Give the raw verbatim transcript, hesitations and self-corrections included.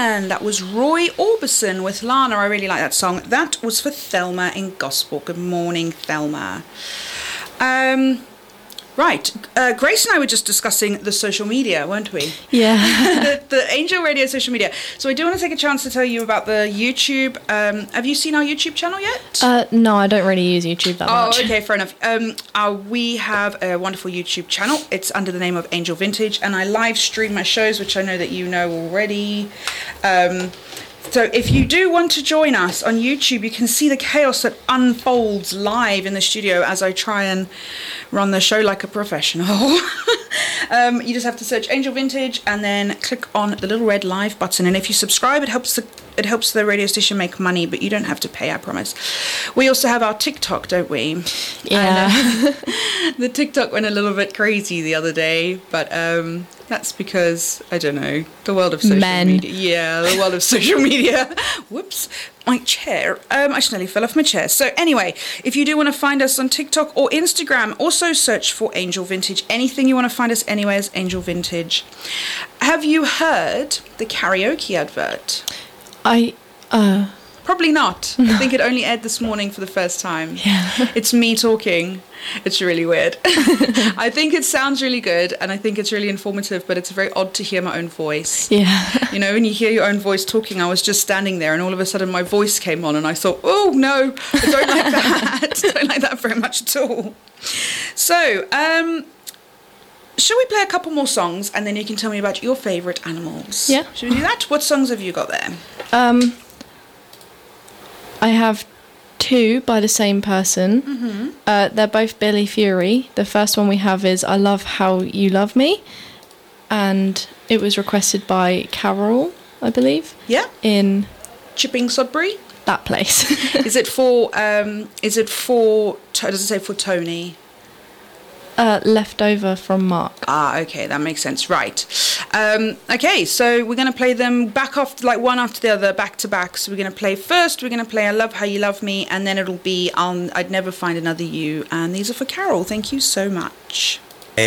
Woman. That was Roy Orbison with Lana. I really like that song. That was for Thelma in Gosport. Good morning, Thelma. Um, right. Uh, Grace and I were just discussing the social media, weren't we? Yeah. the, the Angel Radio social media. So I do want to take a chance to tell you about the YouTube. Um, have you seen our YouTube channel yet? Uh, no, I don't really use YouTube that oh, much. Oh, okay, fair enough. Um, uh, we have a wonderful YouTube channel. It's under the name of Angel Vintage, and I live stream my shows, which I know that you know already. Um, so if you do want to join us on YouTube, you can see the chaos that unfolds live in the studio as I try and run the show like a professional. um, you just have to search Angel Vintage and then click on the little red live button. And if you subscribe, it helps the it helps the radio station make money, but you don't have to pay, I promise. We also have our TikTok, don't we? Yeah. And, uh, the TikTok went a little bit crazy the other day, but um, that's because, I don't know, the world of social Men. media. Yeah, the world of social media. Whoops, my chair. Um, I just nearly fell off my chair. So anyway, if you do want to find us on TikTok or Instagram, also search for Angel Vintage. Anything you want to find us anywhere is Angel Vintage. Have you heard the karaoke advert? I, uh... Probably not. I think it only aired this morning for the first time. Yeah. It's me talking. It's really weird. I think it sounds really good and I think it's really informative, but it's very odd to hear my own voice. Yeah. You know, when you hear your own voice talking, I was just standing there and all of a sudden my voice came on and I thought, oh no, I don't like that. I don't like that very much at all. So, um... shall we play a couple more songs and then you can tell me about your favourite animals? Yeah. Should we do that? What songs have you got there? Um, I have two by the same person. Mm-hmm. Uh, they're both Billy Fury. The first one we have is I Love How You Love Me. And it was requested by Carol, I believe. Yeah. In Chipping Sodbury? That place. Is it for, um, is it for, does it say for Tony? Uh, leftover from Mark. Ah, okay, that makes sense. Right. Um, okay, so we're going to play them back off, like one after the other, back to back. So we're going to play first, we're going to play I Love How You Love Me, and then it'll be I'll, I'd Never Find Another You. And these are for Carol. Thank you so much.